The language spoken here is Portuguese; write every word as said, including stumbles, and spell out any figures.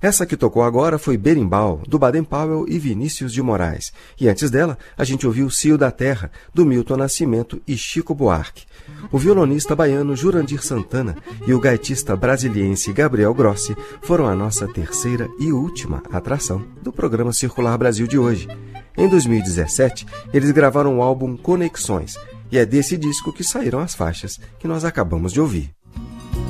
Essa que tocou agora foi Berimbau, do Baden Powell e Vinícius de Moraes. E antes dela, a gente ouviu Cio da Terra, do Milton Nascimento e Chico Buarque. O violonista baiano Jurandir Santana e o gaitista brasiliense Gabriel Grossi foram a nossa terceira e última atração do programa Circular Brasil de hoje. Em dois mil e dezessete, eles gravaram o álbum Conexões, e é desse disco que saíram as faixas que nós acabamos de ouvir.